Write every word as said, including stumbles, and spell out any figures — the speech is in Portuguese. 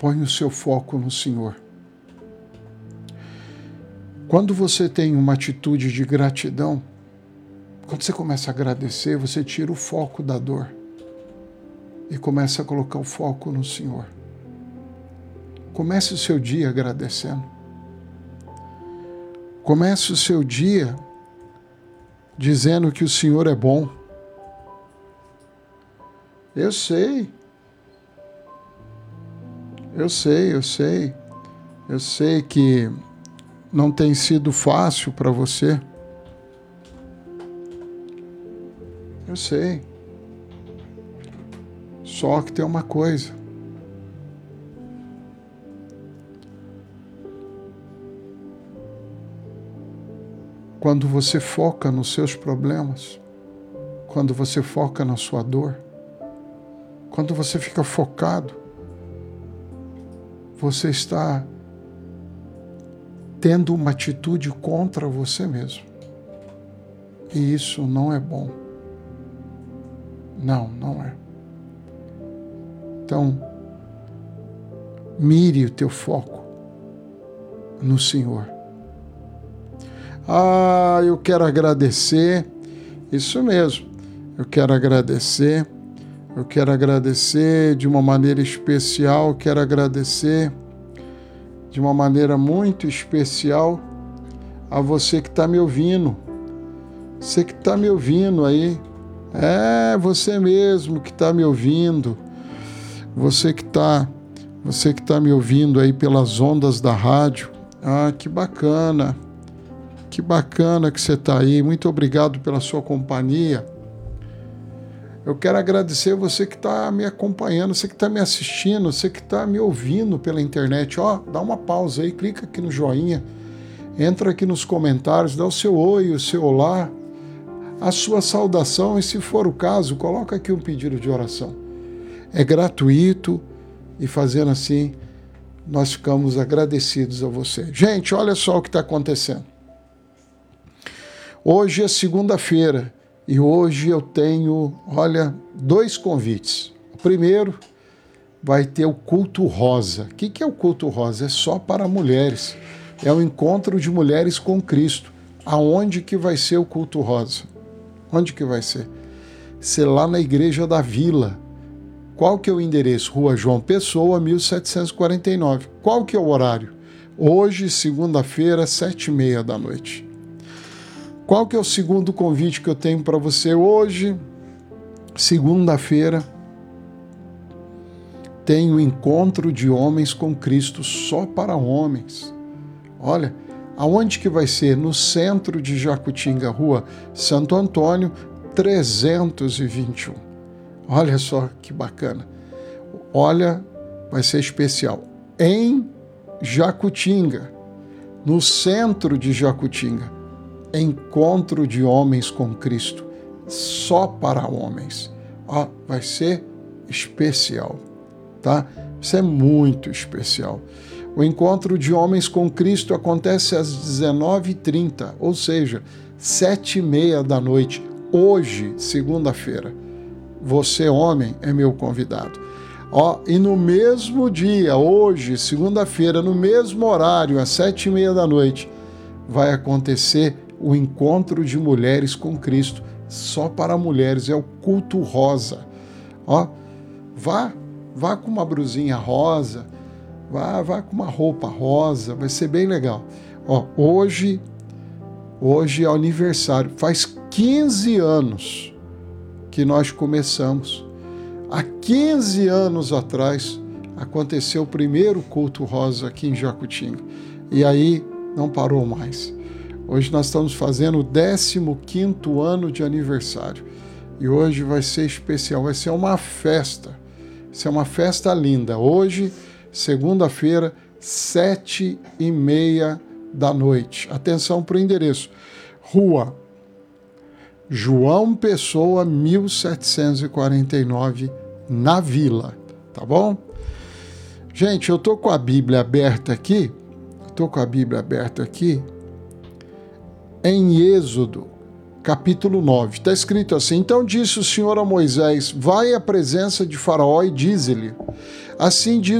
Põe o seu foco no Senhor. Quando você tem uma atitude de gratidão, quando você começa a agradecer, você tira o foco da dor e começa a colocar o foco no Senhor. Comece o seu dia agradecendo. Comece o seu dia dizendo que o Senhor é bom. Eu sei. Eu sei, eu sei. Eu sei que não tem sido fácil para você. Eu sei. Só que tem uma coisa. Quando você foca nos seus problemas, quando você foca na sua dor, quando você fica focado, você está tendo uma atitude contra você mesmo. E isso não é bom. Não, não é. Então, mire o teu foco no Senhor. Ah, eu quero agradecer. Isso mesmo. Eu quero agradecer. Eu quero agradecer de uma maneira especial. Eu quero agradecer de uma maneira muito especial a você que está me ouvindo. Você que está me ouvindo aí. É, você mesmo que está me ouvindo. Você que está você que está me ouvindo aí pelas ondas da rádio. Ah, que bacana. Que bacana que você está aí. Muito obrigado pela sua companhia. Eu quero agradecer você que está me acompanhando, você que está me assistindo, você que está me ouvindo pela internet. Ó, dá uma pausa aí, clica aqui no joinha, entra aqui nos comentários, dá o seu oi, o seu olá, a sua saudação e, se for o caso, coloca aqui um pedido de oração. É gratuito e fazendo assim, nós ficamos agradecidos a você. Gente, olha só o que está acontecendo. Hoje é segunda-feira e hoje eu tenho, olha, dois convites. O primeiro vai ter o culto rosa. O que é o culto rosa? É só para mulheres. É o encontro de mulheres com Cristo. Aonde que vai ser o culto rosa? Onde que vai ser? Ser lá na Igreja da Vila. Qual que é o endereço? Rua João Pessoa, mil setecentos e quarenta e nove. Qual que é o horário? Hoje, segunda-feira, sete e meia da noite. Qual que é o segundo convite que eu tenho para você hoje? Segunda-feira, tem o encontro de homens com Cristo só para homens. Olha, aonde que vai ser? No centro de Jacutinga, Rua Santo Antônio, trezentos e vinte e um. Olha só que bacana. Olha, vai ser especial. Em Jacutinga, no centro de Jacutinga. Encontro de homens com Cristo, só para homens. Ó, vai ser especial, tá? Isso é muito especial. O encontro de homens com Cristo acontece às dezenove e trinta, ou seja, sete e meia da noite, hoje, segunda-feira. Você, homem, é meu convidado. Ó, e no mesmo dia, hoje, segunda-feira, no mesmo horário, às sete e meia da noite, vai acontecer o encontro de mulheres com Cristo, só para mulheres, é o culto rosa. Ó, vá, vá com uma brusinha rosa, vá, vá com uma roupa rosa, vai ser bem legal. Ó, hoje, hoje é aniversário, faz quinze anos que nós começamos. Há quinze anos atrás aconteceu o primeiro culto rosa aqui em Jacutinga. E aí não parou mais. Hoje nós estamos fazendo o décimo quinto ano de aniversário. E hoje vai ser especial, vai ser uma festa. Vai ser uma festa linda. Hoje, segunda-feira, sete e meia da noite. Atenção para o endereço. Rua João Pessoa, mil setecentos e quarenta e nove, na Vila. Tá bom? Gente, eu tô com a Bíblia aberta aqui. Estou com a Bíblia aberta aqui. Em Êxodo, capítulo nove, está escrito assim: então disse o Senhor a Moisés, vai à presença de Faraó e dize-lhe, assim diz